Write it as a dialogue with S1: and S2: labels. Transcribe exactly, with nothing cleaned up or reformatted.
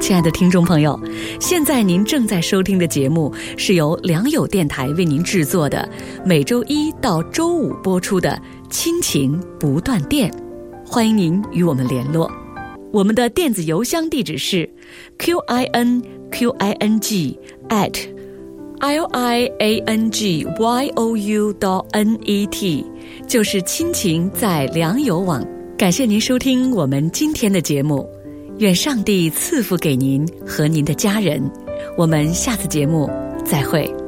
S1: 亲爱的听众朋友，现在您正在收听的节目是由良友电台为您制作的，每周一到周五播出的亲情不断电，欢迎您与我们联络。我们的电子邮箱地址是 q i n q i n g at l i a n g y o u dot n e t， 就是亲情在良友网。感谢您收听我们今天的节目，愿上帝赐福给您和您的家人，我们下次节目再会。